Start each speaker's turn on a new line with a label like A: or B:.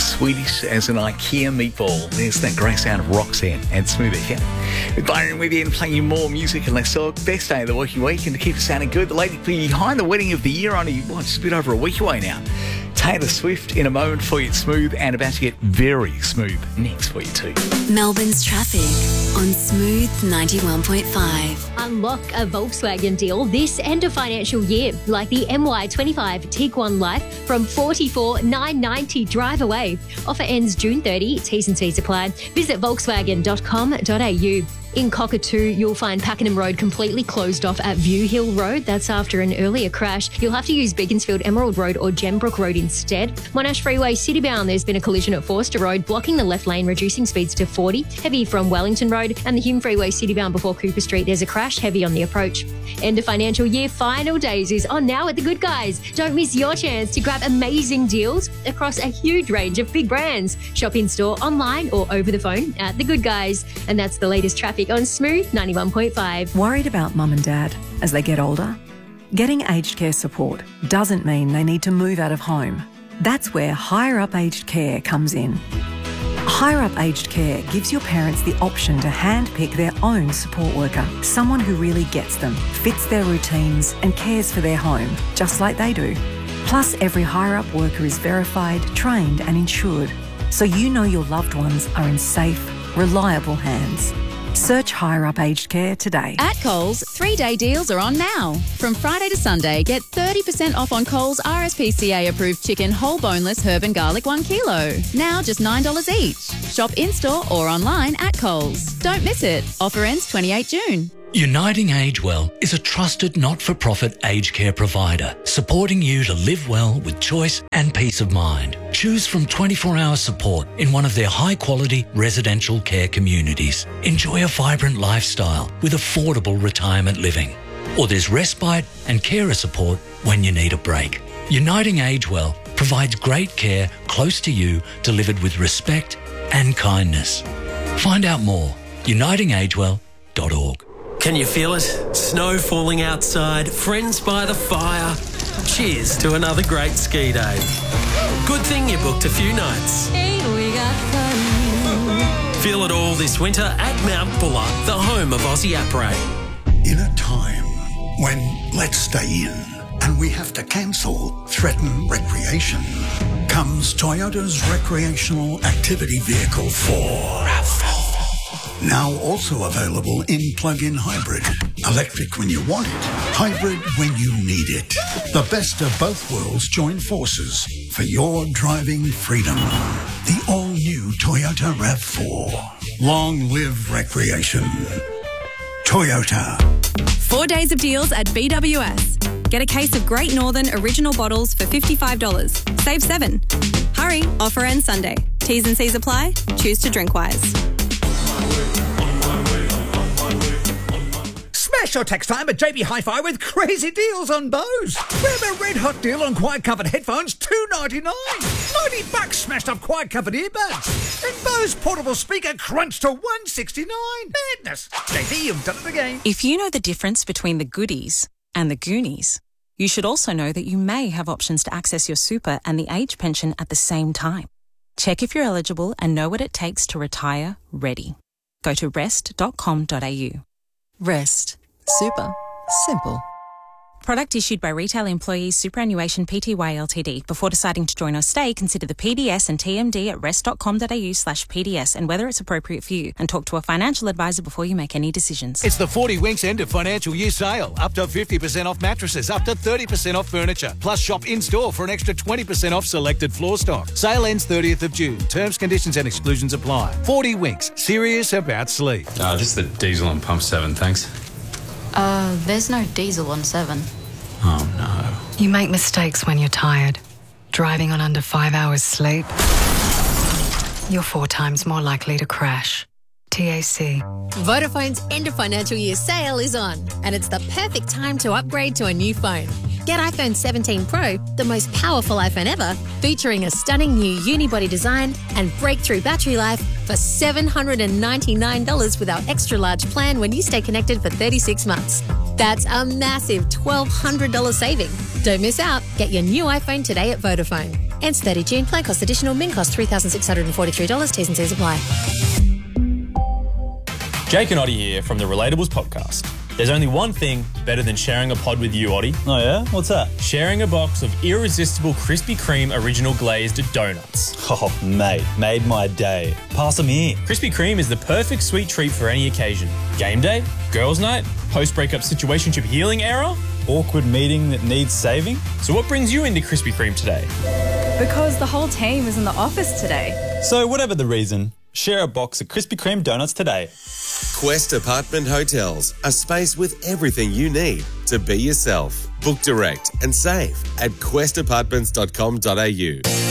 A: as Swedish as an IKEA meatball. There's that great sound of Roxanne and Smooth FM. With Byron with you and playing you more music and less talk. Best day of the working week, and to keep it sounding good, the lady behind the wedding of the year, only just a bit over a week away now. Taylor Swift in a moment for you at Smooth, and about to get very smooth next for you too.
B: Melbourne's traffic on Smooth 91.5.
C: Unlock a Volkswagen deal this end of financial year, like the MY25 Tiguan Life from $44,990 drive away. Offer ends June 30. T's and C's apply. Visit volkswagen.com.au. In Cockatoo, you'll find Pakenham Road completely closed off at View Hill Road. That's after an earlier crash. You'll have to use Beaconsfield Emerald Road or Gembrook Road instead. Monash Freeway Citybound, there's been a collision at Forster Road, blocking the left lane, reducing speeds to 40. Heavy from Wellington Road, and the Hume Freeway Citybound before Cooper Street, there's a crash, heavy on the approach. End of financial year final days is on now at The Good Guys. Don't miss your chance to grab amazing deals across a huge range of big brands. Shop in store, online or over the phone at The Good Guys. And that's the latest traffic on Smooth 91.5.
D: Worried about mum and dad as they get older? Getting aged care support doesn't mean they need to move out of home. That's where Higher Up Aged Care comes in. Higher Up Aged Care gives your parents the option to handpick their own support worker, someone who really gets them, fits their routines and cares for their home, just like they do. Plus, every Higher Up worker is verified, trained and insured, so you know your loved ones are in safe, reliable hands. Search Higher Up Aged Care today.
E: At Coles, 3-day deals are on now. From Friday to Sunday, get 30% off on Coles RSPCA approved chicken whole boneless herb and garlic 1 kilo. Now just $9 each. Shop in-store or online at Coles. Don't miss it. Offer ends 28 June.
F: Uniting Age Well is a trusted not-for-profit aged care provider, supporting you to live well with choice and peace of mind. Choose from 24-hour support in one of their high-quality residential care communities. Enjoy a vibrant lifestyle with affordable retirement living. Or there's respite and carer support when you need a break. Uniting Age Well provides great care close to you, delivered with respect and kindness. Find out more. unitingagewell.org.
G: Can you feel it? Snow falling outside, friends by the fire. Cheers to another great ski day. Good thing you booked a few nights. Feel it all this winter at Mount Buller, the home of Aussie Après.
H: In a time when let's stay in and we have to cancel threaten recreation, comes Toyota's recreational activity vehicle 4. Now also available in plug-in hybrid. Electric when you want it, hybrid when you need it. The best of both worlds join forces for your driving freedom. The all-new Toyota RAV4. Long live recreation. Toyota.
I: 4 days of deals at BWS. Get a case of Great Northern original bottles for $55. Save 7. Hurry, offer ends Sunday. T's and C's apply. Choose to drink wise.
J: Smash your tax time at JB Hi-Fi with crazy deals on Bose. Grab a red hot deal on quiet covered headphones, $2.99. $90 smashed up quiet covered earbuds. And Bose portable speaker crunched to $169. Madness. JB, you've done it again.
K: If you know the difference between the goodies and the Goonies, you should also know that you may have options to access your super and the age pension at the same time. Check if you're eligible and know what it takes to retire ready. Go to rest.com.au.
L: Rest. Super. Simple.
K: Product issued by Retail Employees Superannuation Pty Ltd. Before deciding to join or stay, consider the PDS and TMD at rest.com.au/PDS and whether it's appropriate for you, and talk to a financial advisor before you make any decisions.
M: It's the 40 Winks end of financial year sale. Up to 50% off mattresses, up to 30% off furniture. Plus shop in-store for an extra 20% off selected floor stock. Sale ends 30th of June. Terms, conditions and exclusions apply. 40 Winks. Serious about sleep.
N: Just the diesel on pump 7, thanks.
O: There's no diesel on 7.
N: Oh, no.
P: You make mistakes when you're tired. Driving on under 5 hours sleep, you're 4 times more likely to crash. TAC.
Q: Vodafone's end of financial year sale is on, and it's the perfect time to upgrade to a new phone. Get iPhone 17 Pro, the most powerful iPhone ever, featuring a stunning new unibody design and breakthrough battery life for $799 with our extra large plan when you stay connected for 36 months. That's a massive $1,200 saving. Don't miss out. Get your new iPhone today at Vodafone. Ends 30 June. Plan cost additional. Min cost $3,643. T's and C's apply.
R: Jake and Oddie here from the Relatables podcast. There's only one thing better than sharing a pod with you, Oddie.
S: Oh yeah? What's that?
R: Sharing a box of irresistible Krispy Kreme original glazed donuts.
S: Oh, mate, made my day. Pass them here.
R: Krispy Kreme is the perfect sweet treat for any occasion. Game day, girls' night, post-breakup situationship healing era,
S: awkward meeting that needs saving.
R: So what brings you into Krispy Kreme today?
T: Because the whole team is in the office today.
S: So whatever the reason, share a box of Krispy Kreme donuts today.
U: Quest Apartment Hotels, a space with everything you need to be yourself. Book direct and save at questapartments.com.au.